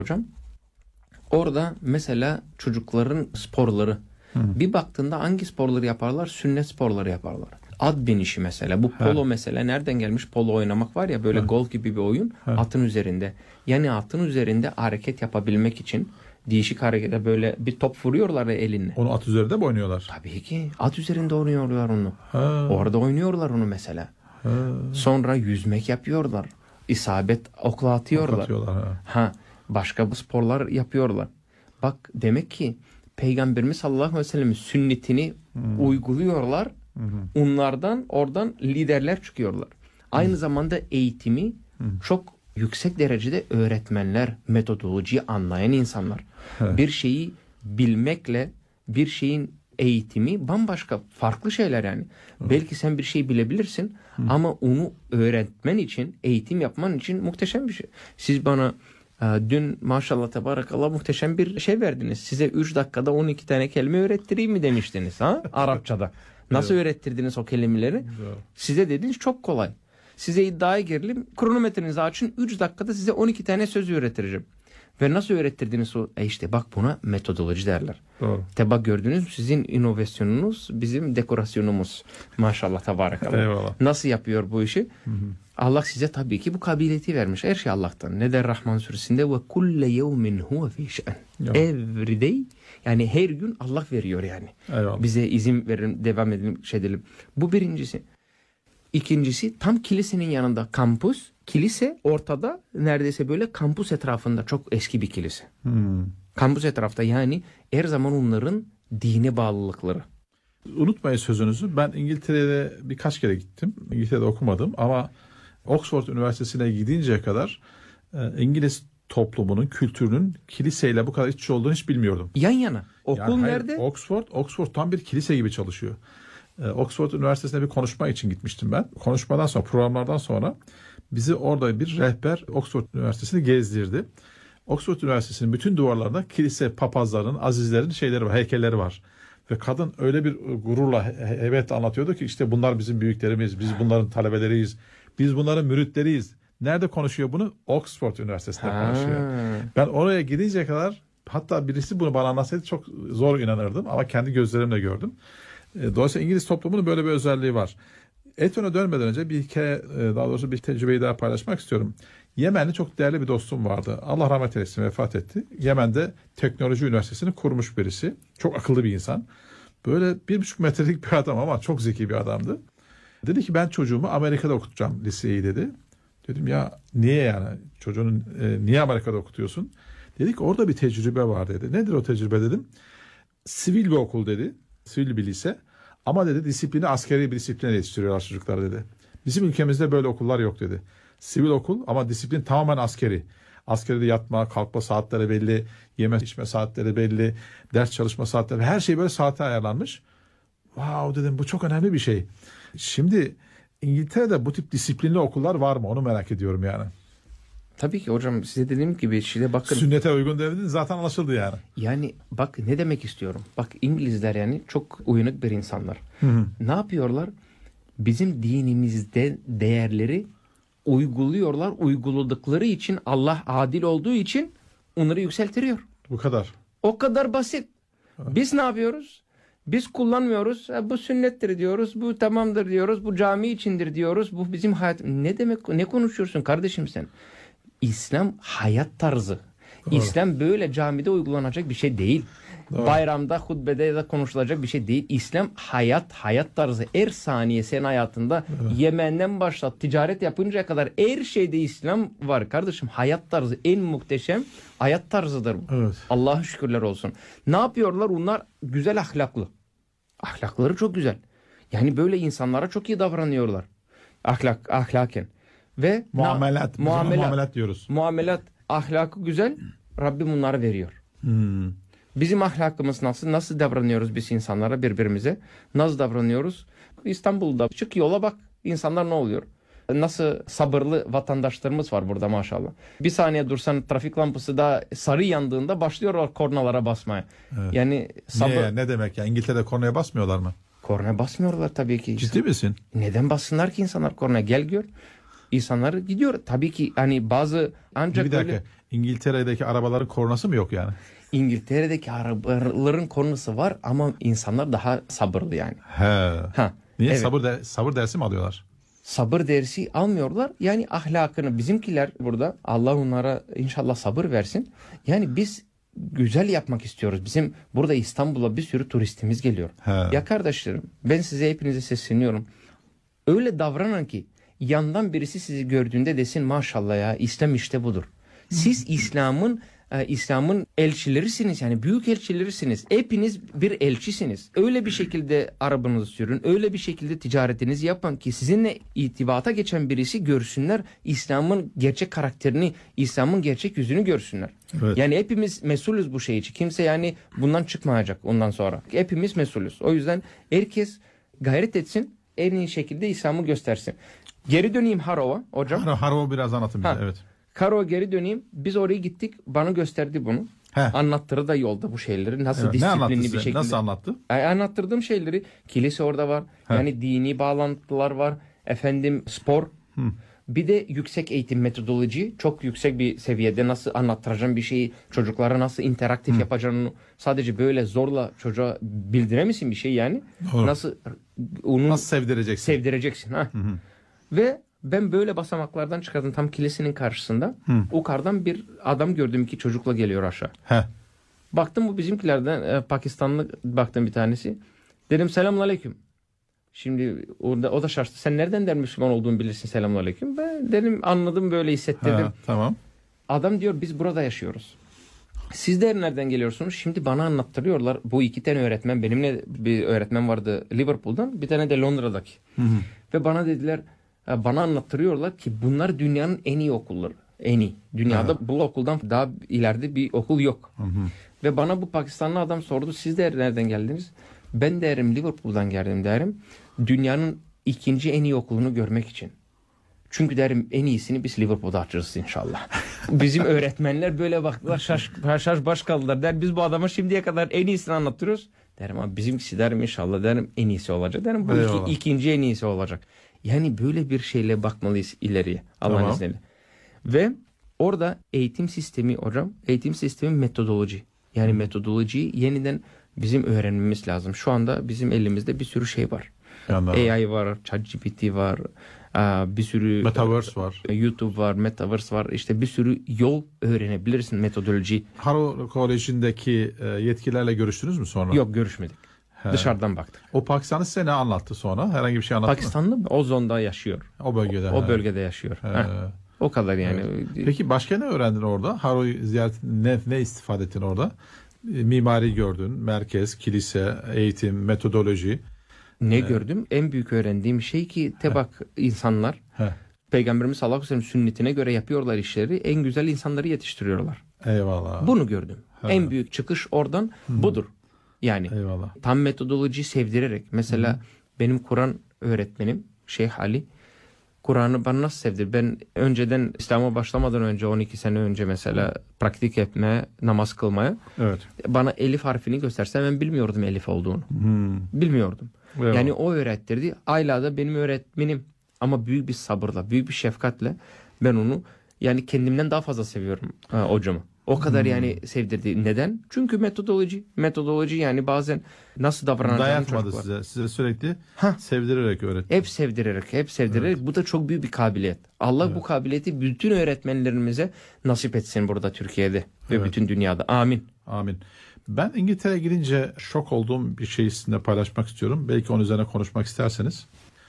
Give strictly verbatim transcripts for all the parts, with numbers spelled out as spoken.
hocam. Orada mesela çocukların sporları. Hı. Bir baktığında hangi sporları yaparlar? Sünnet sporları yaparlar. At binişi mesela. Bu polo He. mesela nereden gelmiş? Polo oynamak var ya böyle He. golf gibi bir oyun. He. Atın üzerinde. Yani atın üzerinde hareket yapabilmek için değişik hareketler, böyle bir top vuruyorlar ya elinle. Onu at üzerinde mi oynuyorlar? Tabii ki. At üzerinde oynuyorlar onu. He. Orada oynuyorlar onu mesela. He. Sonra yüzmek yapıyorlar. İsabet okla atıyorlar. Ok atıyorlar ha. ha. Başka sporlar yapıyorlar. Bak demek ki Peygamberimiz sallallahu aleyhi ve sellem'in sünnetini hmm. uyguluyorlar. Hmm. Onlardan oradan liderler çıkıyorlar. Aynı hmm. zamanda eğitimi hmm. çok yüksek derecede öğretmenler, metodolojiyi anlayan insanlar. Hmm. Bir şeyi bilmekle bir şeyin eğitimi bambaşka, farklı şeyler yani. Hmm. Belki sen bir şey bilebilirsin hmm. ama onu öğretmen için, eğitim yapman için muhteşem bir şey. Siz bana dün maşallah tebarakallah muhteşem bir şey verdiniz. Size üç dakikada on iki tane kelime öğrettireyim mi demiştiniz ha? Arapçada. Nasıl evet. öğrettirdiniz o kelimeleri? Evet. Size dediniz çok kolay. Size iddiaya girelim. Kronometrenizi açın. üç dakikada size on iki tane söz öğretireceğim. Ve nasıl öğrettirdiniz o? E işte bak buna metodoloji derler. Doğru. Te bak gördünüz mü? Sizin inovasyonunuz bizim dekorasyonumuz. Maşallah tebarakallah. Eyvallah. Nasıl yapıyor bu işi? Hı hı. Allah size tabii ki bu kabiliyeti vermiş. Her şey Allah'tan. Ne der Rahman suresinde? Ve kulle yevmin huve fî şe'n. Every day, yani her gün Allah veriyor yani. Eyvallah. Bize izin verin, devam edelim, şey edelim. Bu birincisi. İkincisi, tam kilisenin yanında kampüs. Kilise ortada, neredeyse böyle kampüs etrafında, çok eski bir kilise. Hmm. Kampüs etrafta, yani her zaman onların dine bağlılıkları. Unutmayın sözünüzü. Ben İngiltere'de birkaç kere gittim. İngiltere'de okumadım ama Oxford Üniversitesi'ne gidinceye kadar e, İngiliz toplumunun, kültürünün kiliseyle bu kadar iç içe olduğunu hiç bilmiyordum. Yan yana. Okul yani nerede? Hayır, Oxford, Oxford tam bir kilise gibi çalışıyor. E, Oxford Üniversitesi'ne bir konuşma için gitmiştim ben. Konuşmadan sonra, programlardan sonra bizi orada bir rehber Oxford Üniversitesi'ni gezdirdi. Oxford Üniversitesi'nin bütün duvarlarında kilise papazlarının, azizlerin şeyleri var, heykelleri var. Ve kadın öyle bir gururla, evet anlatıyordu ki işte bunlar bizim büyüklerimiz, biz bunların talebeleriyiz, biz bunların müritleriyiz. Nerede konuşuyor bunu? Oxford Üniversitesi'nde ha. konuşuyor. Ben oraya gidinceye kadar, hatta birisi bunu bana anlatsaydı çok zor inanırdım ama kendi gözlerimle gördüm. Dolayısıyla İngiliz toplumunun böyle bir özelliği var. Eton'a dönmeden önce bir hikaye, daha doğrusu bir tecrübeyi daha paylaşmak istiyorum. Yemenli çok değerli bir dostum vardı. Allah rahmet eylesin, vefat etti. Yemen'de teknoloji üniversitesini kurmuş birisi. Çok akıllı bir insan. Böyle bir buçuk metrelik bir adam ama çok zeki bir adamdı. Dedi ki ben çocuğumu Amerika'da okutacağım liseyi dedi. Dedim ya niye yani? Çocuğunu e, niye Amerika'da okutuyorsun? Dedi ki orada bir tecrübe var dedi. Nedir o tecrübe dedim. Sivil bir okul dedi. Sivil bir lise. Ama dedi disiplini askeri bir disipline yetiştiriyorlar çocuklar dedi. Bizim ülkemizde böyle okullar yok dedi. Sivil okul ama disiplin tamamen askeri. Askeride yatma, kalkma saatleri belli, yeme içme saatleri belli, ders çalışma saatleri, her şey böyle saate ayarlanmış. Wow dedim, bu çok önemli bir şey. Şimdi İngiltere'de bu tip disiplinli okullar var mı? Onu merak ediyorum yani. Tabii ki hocam, size dediğim gibi şimdi bakın. Sünnete uygun devredin zaten anlaşıldı yani. Yani bak ne demek istiyorum. Bak İngilizler yani çok uyanık bir insanlar. Hı hı. Ne yapıyorlar? Bizim dinimizde değerleri uyguluyorlar. Uyguladıkları için, Allah adil olduğu için onları yükseltiriyor. Bu kadar. O kadar basit. Evet. Biz ne yapıyoruz? Biz kullanmıyoruz. Bu sünnettir diyoruz. Bu tamamdır diyoruz. Bu cami içindir diyoruz. Bu bizim hayat. Ne demek? Ne konuşuyorsun kardeşim sen? İslam hayat tarzı. Doğru. İslam böyle camide uygulanacak bir şey değil. Doğru. Bayramda, hutbede ya da konuşulacak bir şey değil. İslam hayat, hayat tarzı. Her saniye senin hayatında, evet. Yemen'den başlat, ticaret yapıncaya kadar her şeyde İslam var kardeşim. Hayat tarzı en muhteşem hayat tarzıdır bu. Evet. Allah'a şükürler olsun. Ne yapıyorlar? Onlar güzel ahlaklı. Ahlakları çok güzel. Yani böyle insanlara çok iyi davranıyorlar. Ahlak, ahlaken. Ve muamelat, na, muamelat, muamelat diyoruz. Muamelat, ahlakı güzel. Rabbim bunları veriyor. Hmm. Bizim ahlakımız nasıl? Nasıl davranıyoruz biz insanlara, birbirimize? Nasıl davranıyoruz? İstanbul'da çık yola bak. İnsanlar ne oluyor? Nasıl sabırlı vatandaşlarımız var burada maşallah. Bir saniye dursan trafik lampası da sarı yandığında başlıyorlar kornalara basmaya. Evet. Yani sabır... Niye? Ne demek ya? İngiltere'de kornaya basmıyorlar mı? Kornaya basmıyorlar tabii ki. Ciddi misin? Neden bassınlar ki insanlar kornaya? Gel gör. İnsanlar gidiyor. Tabii ki hani bazı ancak Bir dakika. böyle İngiltere'deki arabaların kornası mı yok yani? İngiltere'deki arabaların konusu var ama insanlar daha sabırlı yani. He. Ha, Niye? evet. Sabır, de, sabır dersi mi alıyorlar? Sabır dersi almıyorlar. Yani ahlakını bizimkiler burada Allah onlara inşallah sabır versin. Yani biz güzel yapmak istiyoruz. Bizim burada İstanbul'a bir sürü turistimiz geliyor. He. Ya kardeşlerim ben size hepinize sesleniyorum. Öyle davranın ki yandan birisi sizi gördüğünde desin maşallah ya İslam işte budur. Siz İslam'ın e, İslam'ın elçilerisiniz yani büyük elçilerisiniz. Hepiniz bir elçisiniz. Öyle bir şekilde arabanızı sürün. Öyle bir şekilde ticaretinizi yapın ki sizinle itibata geçen birisi görsünler İslam'ın gerçek karakterini, İslam'ın gerçek yüzünü görsünler. Evet. Yani hepimiz mesulüz bu şey için. Kimse yani bundan çıkmayacak ondan sonra. Hepimiz mesulüz. O yüzden herkes gayret etsin. En iyi şekilde İslam'ı göstersin. Geri döneyim Harrow'a hocam. Har Harvo biraz anlatın bize. Ha. Evet. Harrow'a geri döneyim. Biz oraya gittik. Bana gösterdi bunu. He. Anlattırdı da yolda bu şeyleri. Nasıl Evet. Ne anlattı disiplinli size? bir şekilde. Nasıl anlattı? Ay, anlattırdığım şeyleri. Kilise orada var. He. Yani dini bağlantılar var. Efendim spor. Hı. Bir de yüksek eğitim metodoloji. Çok yüksek bir seviyede nasıl anlattıracağım bir şeyi. Çocuklara nasıl interaktif yapacağını. Sadece böyle zorla çocuğa bildiremezsin bir şey yani. Doğru. Nasıl onu Nasıl sevdireceksin? sevdireceksin. Ha. Hı hı. Ve ben böyle basamaklardan çıkardım tam kilisenin karşısında. Hı. Yukarıdan bir adam gördüm ki çocukla geliyor aşağı. He. Baktım bu bizimkilerden e, Pakistanlı baktım bir tanesi. Dedim selamünaleyküm. Şimdi orada o da şaştı. Sen nereden der Müslüman olduğunu bilirsin selamünaleyküm. Ben dedim anladım böyle hissettirdim. Ha, tamam. Adam diyor biz burada yaşıyoruz. Sizler nereden geliyorsunuz? Şimdi bana anlattırıyorlar. Bu iki tane öğretmen benimle bir öğretmen vardı Liverpool'dan bir tane de Londra'daki. Hı hı. Ve bana dediler bana anlattırıyorlar ki bunlar dünyanın en iyi okulları. En iyi. Dünyada Ha. bu okuldan daha ileride bir okul yok. Hı hı. Ve bana bu Pakistanlı adam sordu. Siz de nereden geldiniz? Ben derim Liverpool'dan geldim derim. Dünyanın ikinci en iyi okulunu görmek için. Çünkü derim en iyisini biz Liverpool'da açarız inşallah. Bizim öğretmenler böyle baktılar şaş, şaş baş kaldılar. Der biz bu adama şimdiye kadar en iyisini anlatıyoruz. Derim abi bizimkisi derim inşallah derim en iyisi olacak. Derim bu iki, ikinci en iyisi olacak. Yani böyle bir şeyle bakmalıyız ileriye Allah'ın Tamam. izniyle. Ve orada eğitim sistemi hocam eğitim sistemi metodoloji. Yani metodolojiyi yeniden bizim öğrenmemiz lazım. Şu anda bizim elimizde bir sürü şey var. Anladım. A I var, ChatGPT var, bir sürü Metaverse var. YouTube var, Metaverse var. İşte bir sürü yol öğrenebilirsin metodoloji. Harrow Koleji'ndeki e, yetkililerle görüştünüz mü sonra? Yok görüşmedik. He. Dışarıdan baktık. O Pakistanlı size ne anlattı sonra? Herhangi bir şey anlattı Pakistanlı mı? o zonda yaşıyor. O bölgede. O, o he. bölgede yaşıyor. He. Heh. O kadar yani. Evet. Peki başka ne öğrendin orada? Harrow'u ziyaret ne, ne istifade ettin orada? E, Mimari gördün, merkez, kilise, eğitim, metodoloji. Ne gördüm? En büyük öğrendiğim şey ki tebak insanlar He. Peygamberimiz sallallahu aleyhi ve sellem sünnetine göre yapıyorlar işleri. En güzel insanları yetiştiriyorlar. Eyvallah. Bunu gördüm. He. En büyük çıkış oradan budur. Yani Eyvallah. tam metodoloji sevdirerek. Mesela benim Kur'an öğretmenim Şeyh Ali Kur'an'ı bana nasıl sevdir? Ben önceden İslam'a başlamadan önce on iki sene önce mesela praktik etmeye, namaz kılmaya Evet. bana elif harfini gösterse ben bilmiyordum elif olduğunu. Hmm. Bilmiyordum. Eyvallah. Yani o öğrettirdi. Ayla da benim öğretmenim ama büyük bir sabırla, büyük bir şefkatle ben onu yani kendimden daha fazla seviyorum ha, hocamı. O kadar Hmm. yani sevdirdi. Neden? Çünkü metodoloji. Metodoloji yani bazen nasıl davranacağını Dayatmadı çocuklar. size. Size sürekli Hah. sevdirerek öğretti. Hep sevdirerek, hep sevdirerek. Bu da çok büyük bir kabiliyet. Allah bu kabiliyeti bütün öğretmenlerimize nasip etsin burada Türkiye'de ve Evet. bütün dünyada. Amin. Amin. Ben İngiltere'ye gidince şok olduğum bir şeyi sizinle paylaşmak istiyorum. Belki onun üzerine konuşmak isterseniz.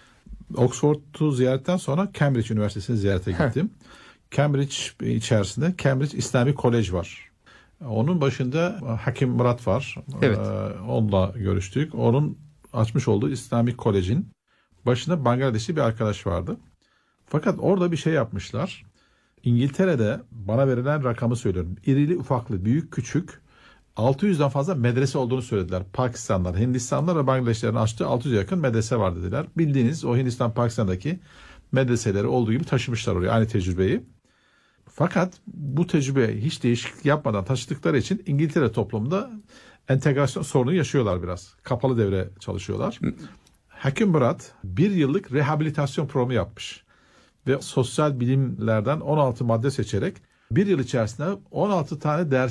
Oxford'u ziyaretten sonra Cambridge Üniversitesi'ni ziyarete gittim. Cambridge içerisinde Cambridge İslami Kolej var. Onun başında Hakim Murat var. Evet. Ee, onunla görüştük. Onun açmış olduğu İslami Kolej'in başında Bangladeşli bir arkadaş vardı. Fakat orada bir şey yapmışlar. İngiltere'de bana verilen rakamı söylüyorum. İrili ufaklı, büyük küçük altı yüzden fazla medrese olduğunu söylediler. Pakistanlar, Hindistanlar ve Bangladeşlerin açtığı altı yüze yakın medrese var dediler. Bildiğiniz o Hindistan, Pakistan'daki medreseleri olduğu gibi taşımışlar oraya aynı tecrübeyi. Fakat bu tecrübe hiç değişiklik yapmadan taşıdıkları için İngiltere toplumunda entegrasyon sorunu yaşıyorlar biraz. Kapalı devre çalışıyorlar. Hakim Murat bir yıllık rehabilitasyon programı yapmış. ve sosyal bilimlerden on altı madde seçerek bir yıl içerisinde on altı tane ders